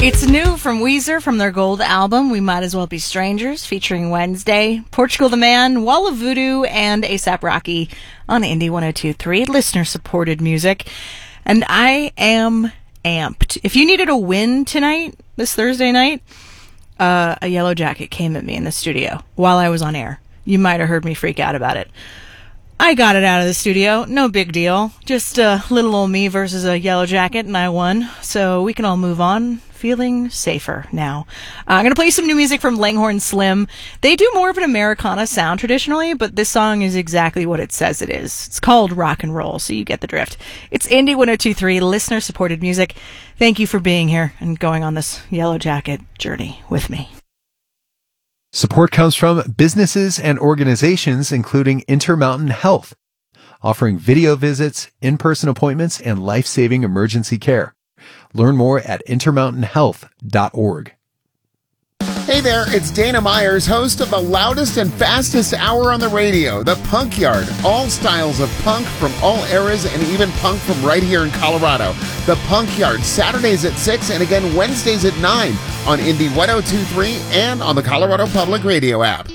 It's new from Weezer from their gold album, We Might As Well Be Strangers, featuring Wednesday, Portugal the Man, Wall of Voodoo, and A$AP Rocky on Indie 102.3, listener-supported music. And I am amped. If you needed a win tonight, this Thursday night, a Yellow Jacket came at me in the studio while I was on air. You might have heard me freak out about it. I got it out of the studio. No big deal. Just a little old me versus a Yellow Jacket, and I won. So we can all move on feeling safer now. I'm going to play some new music from Langhorne Slim. They do more of an Americana sound traditionally, but this song is exactly what it says it is. It's called rock and roll, so you get the drift. It's Indie 102.3, listener-supported music. Thank you for being here and going on this Yellow Jacket journey with me. Support comes from businesses and organizations, including Intermountain Health, offering video visits, in-person appointments, and life-saving emergency care. Learn more at intermountainhealth.org. Hey there, it's Dana Myers, host of the loudest and fastest hour on the radio, The Punk Yard. All styles of punk from all eras and even punk from right here in Colorado. The Punk Yard, Saturdays at 6 and again Wednesdays at 9 on Indie 102.3 and on the Colorado Public Radio app.